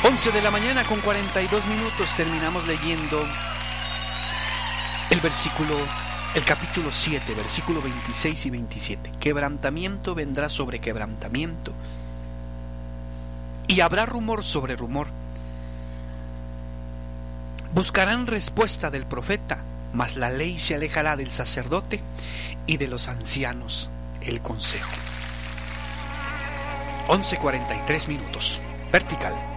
11 de la mañana con 42 minutos. Terminamos leyendo el capítulo 7, versículo 26 y 27. Quebrantamiento vendrá sobre quebrantamiento, y habrá rumor sobre rumor. Buscarán respuesta del profeta, mas la ley se alejará del sacerdote y de los ancianos el consejo. 11:43 minutos. Vertical.